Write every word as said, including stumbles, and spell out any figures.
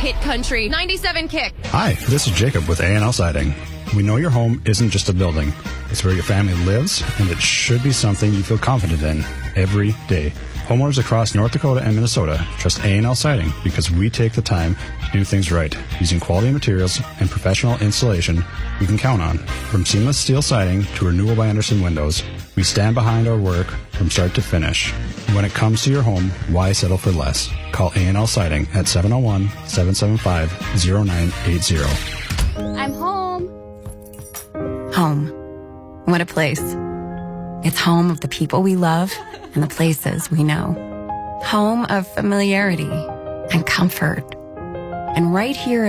Hit Country ninety-seven Kick. Hi, this is Jacob with A and L Siding. We know your home isn't just a building. It's where your family lives, and it should be something you feel confident in every day. Homeowners across North Dakota and Minnesota trust A and L Siding because we take the time to do things right, using quality materials and professional installation you can count on. From seamless steel siding to renewal by Andersen windows, we stand behind our work from start to finish. When it comes to your home, why settle for less? Call A and L Siding at seven oh one, seven seven five, oh nine eight zero. I'm home. Home. What a place. It's home of the people we love and the places we know. Home of familiarity and comfort. And right here